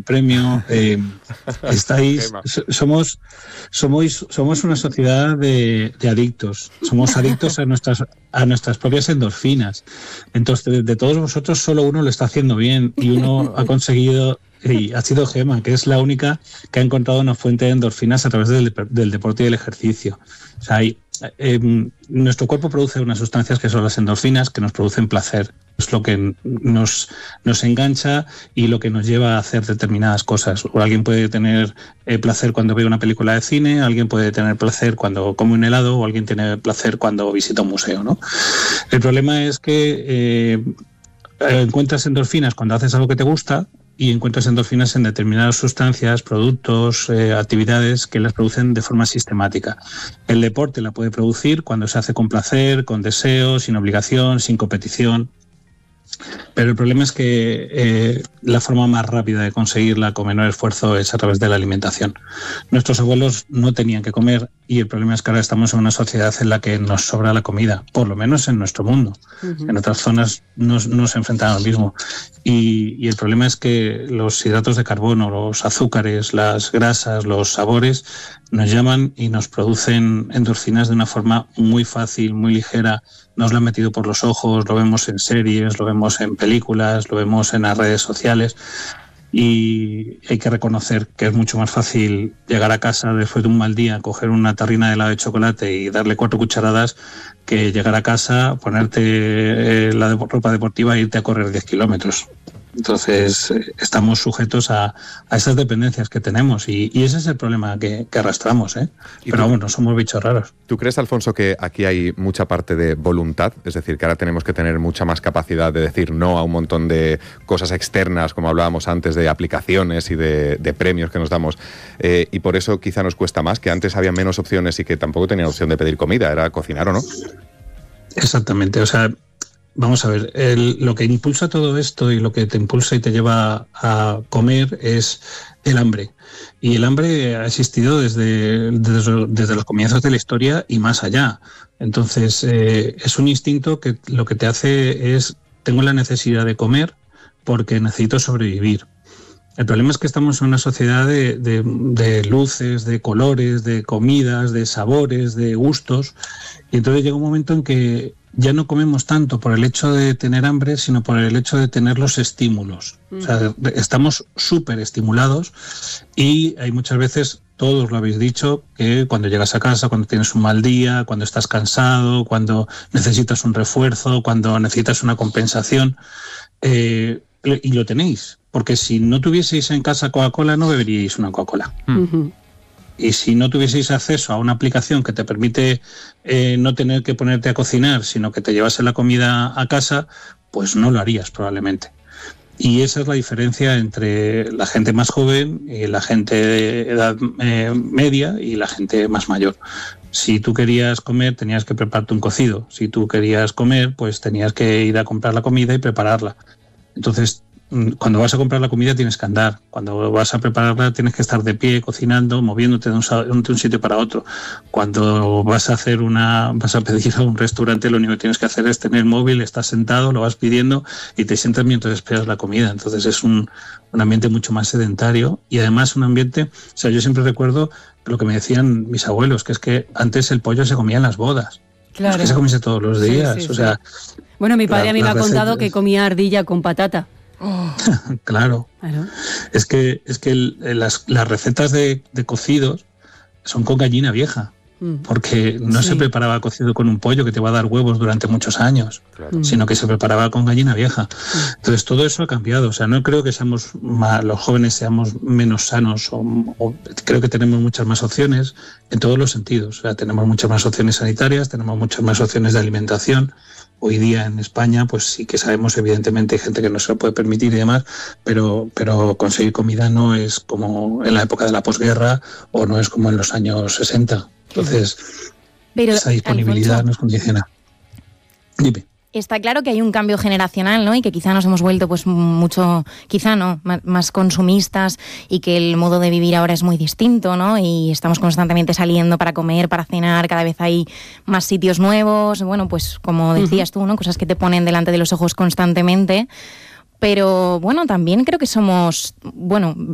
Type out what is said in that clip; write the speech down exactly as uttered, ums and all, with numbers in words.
premio. Eh, estáis, somos, somos, somos una sociedad de, de adictos. Somos adictos a nuestras, a nuestras propias endorfinas. Entonces, de, de todos vosotros, solo uno lo está haciendo bien y uno ha conseguido. Y ha sido Gemma, que es la única que ha encontrado una fuente de endorfinas a través del, del deporte y del ejercicio. O sea, hay, eh, nuestro cuerpo produce unas sustancias que son las endorfinas, que nos producen placer. Es lo que nos, nos engancha y lo que nos lleva a hacer determinadas cosas. O alguien puede tener eh, placer cuando ve una película de cine, alguien puede tener placer cuando come un helado, o alguien tiene placer cuando visita un museo, ¿no? El problema es que eh, encuentras endorfinas cuando haces algo que te gusta, y encuentras endorfinas en determinadas sustancias, productos, eh, actividades que las producen de forma sistemática. El deporte la puede producir cuando se hace con placer, con deseo, sin obligación, sin competición. Pero el problema es que eh, la forma más rápida de conseguirla con menor esfuerzo es a través de la alimentación. Nuestros abuelos no tenían que comer y el problema es que ahora estamos en una sociedad en la que nos sobra la comida, por lo menos en nuestro mundo. Uh-huh. En otras zonas no, no se enfrentan a lo mismo. Y, y el problema es que los hidratos de carbono, los azúcares, las grasas, los sabores nos llaman y nos producen endorfinas de una forma muy fácil, muy ligera. Nos lo han metido por los ojos, lo vemos en series, lo vemos en películas, lo vemos en las redes sociales. Y hay que reconocer que es mucho más fácil llegar a casa después de un mal día, coger una tarrina de helado de chocolate y darle cuatro cucharadas, que llegar a casa, ponerte eh, la de, ropa deportiva e irte a correr diez kilómetros. Entonces eh, estamos sujetos a, a esas dependencias que tenemos y, y ese es el problema que, que arrastramos, ¿eh? Pero vamos, no somos bichos raros. ¿Tú crees, Alfonso, que aquí hay mucha parte de voluntad? Es decir, que ahora tenemos que tener mucha más capacidad de decir no a un montón de cosas externas, como hablábamos antes, de aplicaciones y de, de premios que nos damos, eh, y por eso quizá nos cuesta más, que antes había menos opciones y que tampoco tenían opción de pedir comida, era cocinar o no? Exactamente, o sea, vamos a ver, el, lo que impulsa todo esto y lo que te impulsa y te lleva a comer es el hambre. Y el hambre ha existido desde, desde, desde los comienzos de la historia y más allá. Entonces, eh, es un instinto que lo que te hace es, tengo la necesidad de comer porque necesito sobrevivir. El problema es que estamos en una sociedad de, de, de luces, de colores, de comidas, de sabores, de gustos, y entonces llega un momento en que ya no comemos tanto por el hecho de tener hambre, sino por el hecho de tener los estímulos. Mm. O sea, estamos súper estimulados y hay muchas veces, todos lo habéis dicho, que cuando llegas a casa, cuando tienes un mal día, cuando estás cansado, cuando necesitas un refuerzo, cuando necesitas una compensación, eh, y lo tenéis. Porque si no tuvieseis en casa Coca-Cola, no beberíais una Coca-Cola. Uh-huh. Y si no tuvieseis acceso a una aplicación que te permite eh, no tener que ponerte a cocinar, sino que te llevase la comida a casa, pues no lo harías probablemente. Y esa es la diferencia entre la gente más joven y la gente de edad eh, media y la gente más mayor. Si tú querías comer, tenías que prepararte un cocido. Si tú querías comer, pues tenías que ir a comprar la comida y prepararla. Entonces, cuando vas a comprar la comida tienes que andar, cuando vas a prepararla tienes que estar de pie, cocinando, moviéndote de un, de un sitio para otro. Cuando vas a hacer una, vas a pedir a un restaurante, lo único que tienes que hacer es tener el móvil, estás sentado, lo vas pidiendo y te sientas mientras esperas la comida. Entonces es un, un ambiente mucho más sedentario y además un ambiente, o sea, yo siempre recuerdo lo que me decían mis abuelos, que es que antes el pollo se comía en las bodas. Claro. Es que se comiese todos los días. Sí, sí, o sea, sí. Bueno, mi padre la, a mí me ha contado que comía ardilla con patata. Oh. Claro. claro. Es que, es que el, las, las recetas de, de cocidos son con gallina vieja, mm. porque no sí. se preparaba cocido con un pollo que te va a dar huevos durante muchos años, claro. sino que se preparaba con gallina vieja. Mm. Entonces todo eso ha cambiado. O sea, no creo que seamos más, los jóvenes seamos menos sanos, o, o creo que tenemos muchas más opciones en todos los sentidos. O sea, tenemos muchas más opciones sanitarias, tenemos muchas más opciones de alimentación. Hoy día en España, pues sí que sabemos, evidentemente, hay gente que no se lo puede permitir y demás, pero, pero conseguir comida no es como en la época de la posguerra o no es como en los años sesenta. Entonces, pero, esa disponibilidad Alfonso, nos condiciona. Dime. Está claro que hay un cambio generacional, ¿no? Y que quizá nos hemos vuelto pues mucho, quizá no, más consumistas y que el modo de vivir ahora es muy distinto, ¿no? Y estamos constantemente saliendo para comer, para cenar, cada vez hay más sitios nuevos, bueno, pues como decías tú, ¿no? Cosas que te ponen delante de los ojos constantemente. Pero bueno, también creo que somos, bueno,